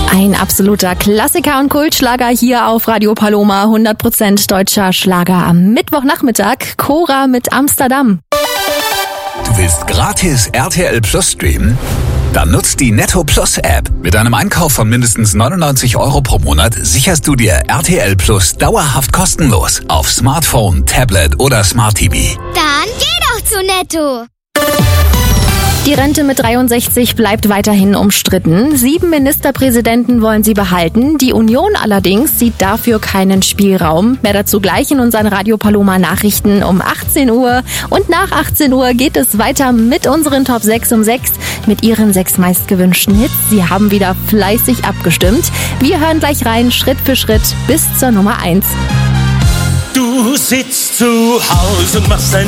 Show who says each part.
Speaker 1: Ein absoluter Klassiker und Kultschlager hier auf Radio Paloma. 100% deutscher Schlager am Mittwochnachmittag. Cora mit Amsterdam.
Speaker 2: Du willst gratis RTL Plus streamen? Dann nutzt die Netto Plus App. Mit einem Einkauf von mindestens 99 € pro Monat sicherst du dir RTL Plus dauerhaft kostenlos auf Smartphone, Tablet oder Smart TV.
Speaker 3: Dann geh doch zu Netto.
Speaker 1: Die Rente mit 63 bleibt weiterhin umstritten. 7 Ministerpräsidenten wollen sie behalten. Die Union allerdings sieht dafür keinen Spielraum. Mehr dazu gleich in unseren Radio Paloma Nachrichten um 18 Uhr. Und nach 18 Uhr geht es weiter mit unseren Top 6 um 6 mit ihren 6 meistgewünschten Hits. Sie haben wieder fleißig abgestimmt. Wir hören gleich rein, Schritt für Schritt bis zur Nummer 1.
Speaker 4: Du sitzt zu Hause und machst ein